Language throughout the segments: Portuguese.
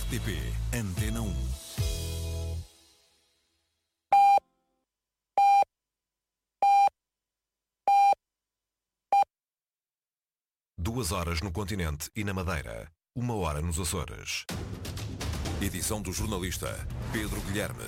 RTP Antena 1. Duas horas no continente e na Madeira. 1 hora nos Açores. Edição do jornalista Pedro Guilherme.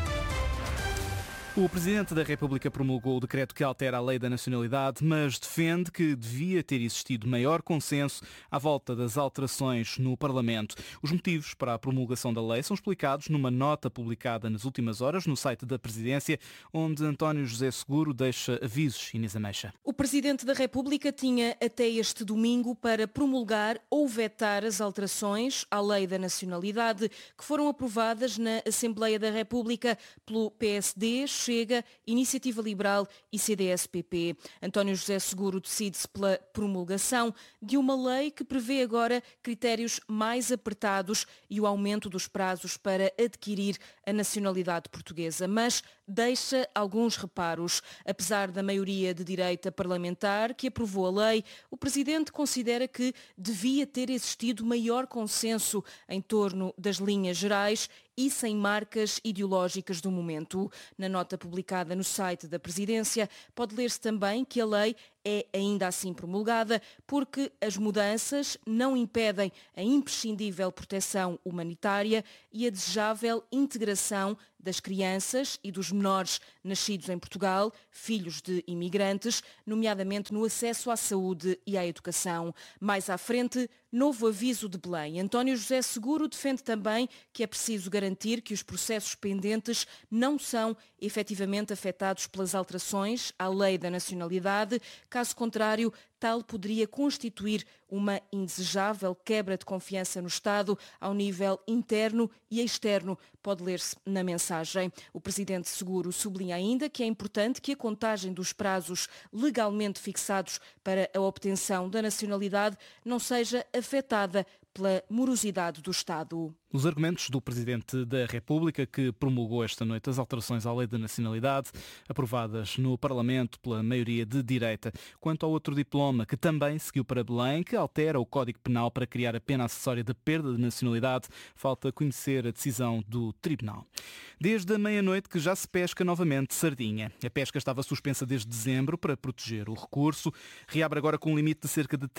O Presidente da República promulgou o decreto que altera a lei da nacionalidade, mas defende que devia ter existido maior consenso à volta das alterações no Parlamento. Os motivos para a promulgação da lei são explicados numa nota publicada nas últimas horas no site da Presidência, onde António José Seguro deixa avisos. Inês Ameixa. O Presidente da República tinha até este domingo para promulgar ou vetar as alterações à lei da nacionalidade que foram aprovadas na Assembleia da República pelo PSD, Chega, Iniciativa Liberal e CDS-PP. António José Seguro decide-se pela promulgação de uma lei que prevê agora critérios mais apertados e o aumento dos prazos para adquirir a nacionalidade portuguesa, mas deixa alguns reparos. Apesar da maioria de direita parlamentar que aprovou a lei, o Presidente considera que devia ter existido maior consenso em torno das linhas gerais e sem marcas ideológicas do momento. Na nota publicada no site da Presidência, pode ler-se também que a lei é ainda assim promulgada porque as mudanças não impedem a imprescindível proteção humanitária e a desejável integração das crianças e dos menores nascidos em Portugal, filhos de imigrantes, nomeadamente no acesso à saúde e à educação. Mais à frente, novo aviso de Belém. António José Seguro defende também que é preciso garantir que os processos pendentes não são efetivamente afetados pelas alterações à lei da nacionalidade. Caso contrário, tal poderia constituir uma indesejável quebra de confiança no Estado ao nível interno e externo, pode ler-se na mensagem. O Presidente Seguro sublinha ainda que é importante que a contagem dos prazos legalmente fixados para a obtenção da nacionalidade não seja afetada pela morosidade do Estado. Os argumentos do Presidente da República, que promulgou esta noite as alterações à lei da nacionalidade, aprovadas no Parlamento pela maioria de direita. Quanto ao outro diploma, que também seguiu para Belém, que altera o Código Penal para criar a pena acessória de perda de nacionalidade, falta conhecer a decisão do Tribunal. Desde a meia-noite que já se pesca novamente sardinha. A pesca estava suspensa desde dezembro para proteger o recurso. Reabre agora com um limite de cerca de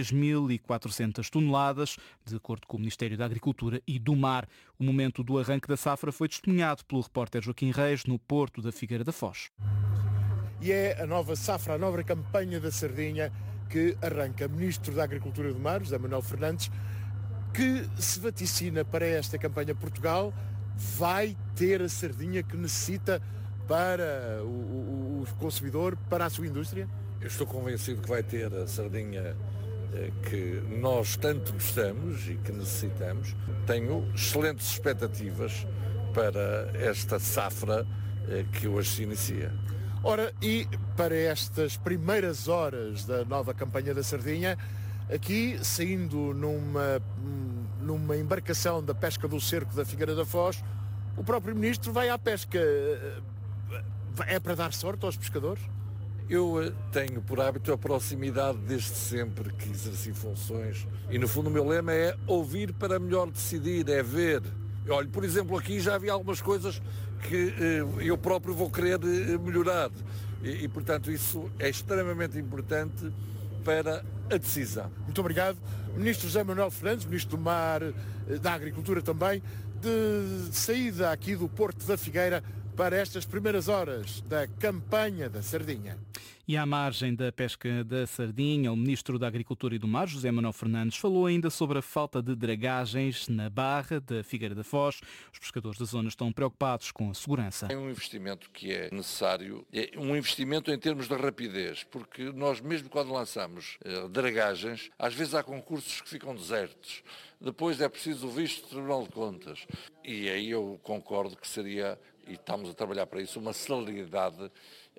33.400 toneladas, de acordo com o Ministério da Agricultura e do Mar. O momento do arranque da safra foi testemunhado pelo repórter Joaquim Reis no Porto da Figueira da Foz. E é a nova safra, a nova campanha da sardinha que arranca. Ministro da Agricultura do Mar, José Manuel Fernandes, que se vaticina para esta campanha. Portugal vai ter a sardinha que necessita para o consumidor, para a sua indústria? Eu estou convencido que vai ter a sardinha que nós tanto gostamos e que necessitamos. Tenho excelentes expectativas para esta safra que hoje se inicia. Ora, e para estas primeiras horas da nova campanha da sardinha, aqui saindo numa embarcação da pesca do cerco da Figueira da Foz, o próprio Ministro vai à pesca. É para dar sorte aos pescadores? Eu tenho por hábito a proximidade desde sempre que exerci funções e no fundo o meu lema é ouvir para melhor decidir, é ver. Olha, por exemplo, aqui já havia algumas coisas que eu próprio vou querer melhorar e portanto isso é extremamente importante para a decisão. Muito obrigado. Ministro José Manuel Fernandes, Ministro do Mar, da Agricultura também, de saída aqui do Porto da Figueira para estas primeiras horas da campanha da sardinha. E à margem da pesca da sardinha, o Ministro da Agricultura e do Mar, José Manuel Fernandes, falou ainda sobre a falta de dragagens na barra da Figueira da Foz. Os pescadores da zona estão preocupados com a segurança. É um investimento que é necessário, é um investimento em termos de rapidez, porque nós mesmo quando lançamos dragagens, às vezes há concursos que ficam desertos. Depois é preciso o visto do Tribunal de Contas. E aí eu concordo que seria, e estamos a trabalhar para isso, uma celeridade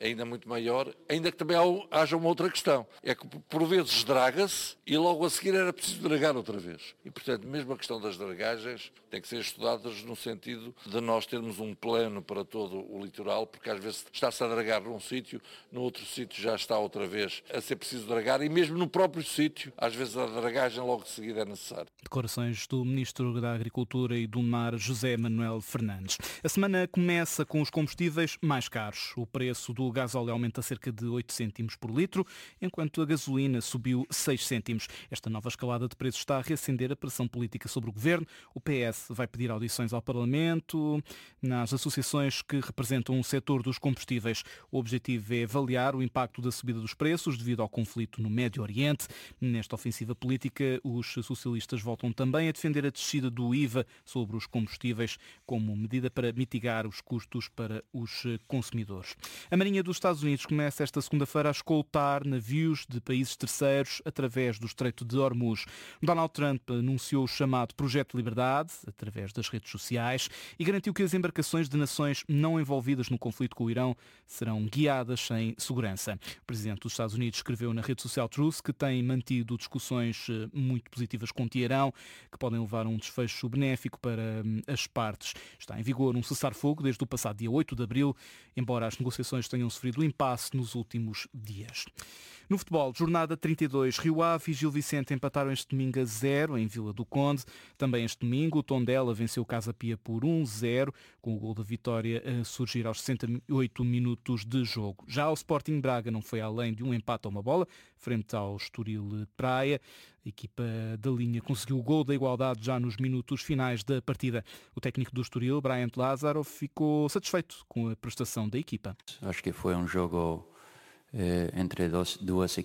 ainda muito maior, ainda que também haja uma outra questão. É que por vezes draga-se e logo a seguir era preciso dragar outra vez. E, portanto, mesmo a questão das dragagens tem que ser estudadas no sentido de nós termos um plano para todo o litoral, porque às vezes está-se a dragar num sítio, no outro sítio já está outra vez a ser preciso dragar, e mesmo no próprio sítio, às vezes a dragagem logo de seguida é necessária. Declarações do Ministro da Agricultura e do Mar, José Manuel Fernandes. A semana começa com os combustíveis mais caros. O preço do gasóleo aumenta cerca de 8 cêntimos por litro, enquanto a gasolina subiu 6 cêntimos. Esta nova escalada de preços está a reacender a pressão política sobre o Governo. O PS vai pedir audições ao Parlamento nas associações que representam o setor dos combustíveis. O objetivo é avaliar o impacto da subida dos preços devido ao conflito no Médio Oriente. Nesta ofensiva política, os socialistas voltam também a defender a descida do IVA sobre os combustíveis como medida para mitigar os custos para os consumidores. A Marinha dos Estados Unidos começa esta segunda-feira a escoltar navios de países terceiros através do Estreito de Hormuz. Donald Trump anunciou o chamado Projeto de Liberdade através das redes sociais e garantiu que as embarcações de nações não envolvidas no conflito com o Irão serão guiadas em segurança. O presidente dos Estados Unidos escreveu na rede social Truth que tem mantido discussões muito positivas com Teherão, que podem levar a um desfecho benéfico para as partes. Está em vigor um cessar-fogo desde o passado dia 8 de abril, embora as negociações tenham sofrido impasse nos últimos dias. No futebol, jornada 32, Rio Ave e Gil Vicente empataram este domingo a 0 em Vila do Conde. Também este domingo, o Tondela venceu o Casa Pia por 1-0, com o gol da vitória a surgir aos 68 minutos de jogo. Já o Sporting Braga não foi além de um empate a uma bola, frente ao Estoril Praia. A equipa da linha conseguiu o gol da igualdade já nos minutos finais da partida. O técnico do Estoril, Brian Lázaro, ficou satisfeito com a prestação da equipa. Acho que foi um jogo entre duas equipes